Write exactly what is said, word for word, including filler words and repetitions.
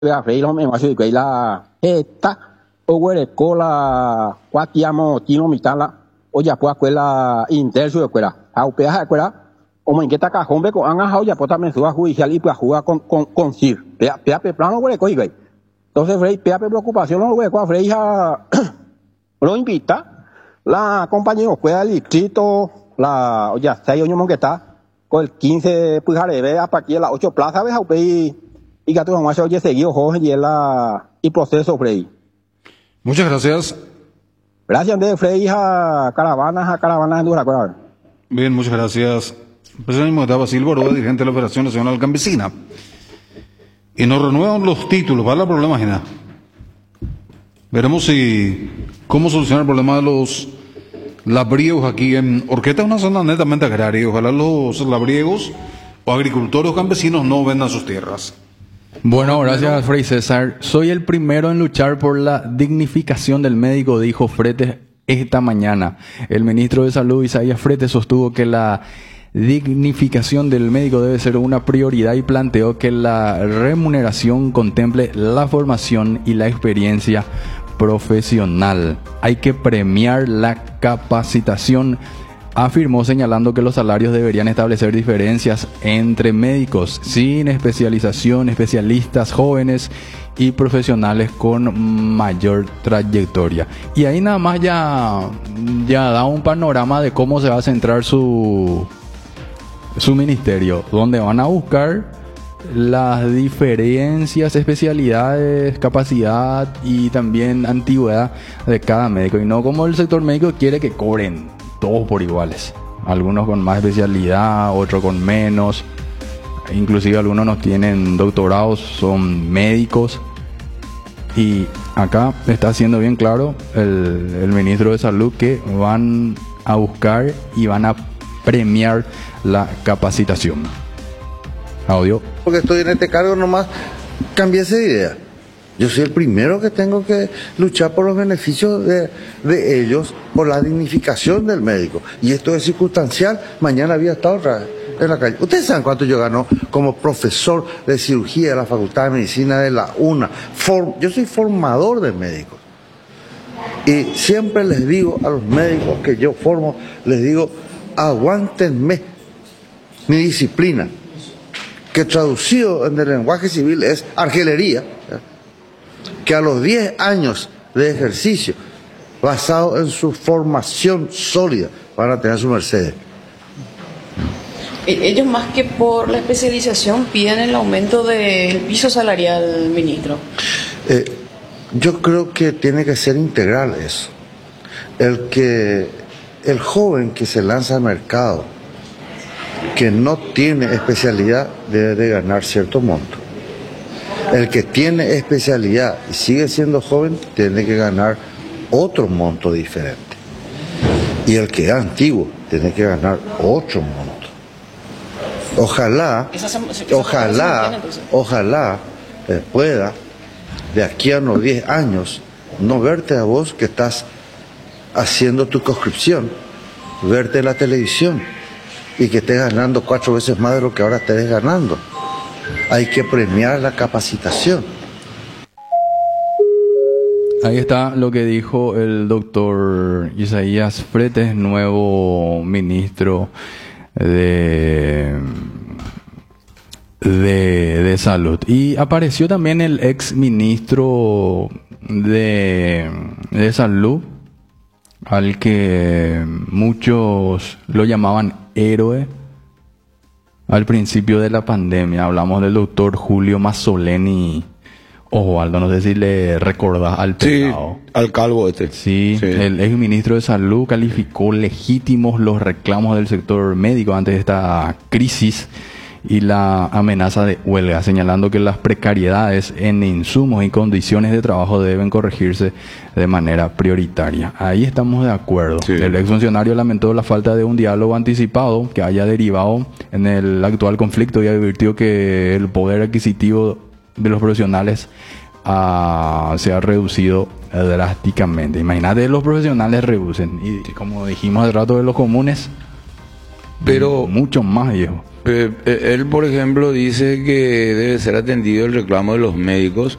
vea freilo me macho y la eta o huele cola cuatiamo tino mitala o ya pues cuela interso de cuela au peaje de cuela o me inquieta cajón be con anga ya pues también suba judicial y pues jugar con con con sir pea pea pe plano huele coi gay entonces frei pea pe preocupación no huele con frei ya lo invita la compañía cuela el distrito la o ya seis años que está con el quince pues jare a partir de las ocho plazas ve au pe y que tú no vas a oír seguido Jorge y la y proceso Frey. Muchas gracias. Gracias de Frey a caravanas a caravanas en Dura. Bien, muchas gracias. Presidente Gustavo Silva, dirigente de la Federación Nacional Campesina. Y nos renuevan los títulos, ¿vale? El problema, Gina. Veremos si cómo solucionar el problema de los labriegos aquí en Orqueta, es una zona netamente agraria. Ojalá los labriegos o agricultores o campesinos no vendan sus tierras. Bueno, gracias, Fray César. Soy el primero en luchar por la dignificación del médico, dijo Fretes esta mañana. El ministro de Salud, Isaías Fretes, sostuvo que la dignificación del médico debe ser una prioridad y planteó que la remuneración contemple la formación y la experiencia profesional. Hay que premiar la capacitación, afirmó, señalando que los salarios deberían establecer diferencias entre médicos sin especialización, especialistas jóvenes y profesionales con mayor trayectoria. Y ahí nada más ya, ya da un panorama de cómo se va a centrar su, su ministerio, donde van a buscar las diferencias, especialidades, capacidad y también antigüedad de cada médico, y no como el sector médico quiere que cobren todos por iguales, algunos con más especialidad, otros con menos, inclusive algunos no tienen doctorados, son médicos. Y acá está haciendo bien claro el, el ministro de Salud que van a buscar y van a premiar la capacitación. Audio. Porque estoy en este cargo nomás cambié esa idea. Yo soy el primero que tengo que luchar por los beneficios de, de ellos, por la dignificación del médico. Y esto es circunstancial. Mañana había estado otra vez en la calle. ¿Ustedes saben cuánto yo gano como profesor de cirugía de la Facultad de Medicina de la UNA? Form, yo soy formador de médicos. Y siempre les digo a los médicos que yo formo, les digo, aguántenme mi disciplina, que traducido en el lenguaje civil es argelería, que a los diez años de ejercicio, basado en su formación sólida, van a tener su Mercedes. Ellos más que por la especialización piden el aumento del piso salarial, ministro. Eh, yo creo que tiene que ser integral eso. El que el joven que se lanza al mercado, que no tiene especialidad, debe de ganar cierto monto. El que tiene especialidad y sigue siendo joven tiene que ganar otro monto diferente. Y el que es antiguo tiene que ganar otro monto. Ojalá, ojalá, ojalá eh, pueda, de aquí a unos diez años, no verte a vos que estás haciendo tu conscripción, verte en la televisión y que estés ganando cuatro veces más de lo que ahora estés ganando. Hay que premiar la capacitación. Ahí está lo que dijo el doctor Isaías Fretes, nuevo ministro de, de, de Salud. Y apareció también el ex ministro de, de Salud, al que muchos lo llamaban héroe al principio de la pandemia. Hablamos del doctor Julio Mazzoleni Osvaldo, no sé si le recordás al pelado. Sí, al calvo este. Sí, sí, el ex ministro de Salud calificó legítimos los reclamos del sector médico antes de esta crisis y la amenaza de huelga, señalando que las precariedades en insumos y condiciones de trabajo deben corregirse de manera prioritaria. Ahí estamos de acuerdo. Sí. El exfuncionario lamentó la falta de un diálogo anticipado que haya derivado en el actual conflicto y advirtió que el poder adquisitivo de los profesionales uh, se ha reducido drásticamente. Imagínate, los profesionales reducen y como dijimos hace rato de los comunes, Pero mucho más viejo. eh, eh, él, por ejemplo, dice que debe ser atendido el reclamo de los médicos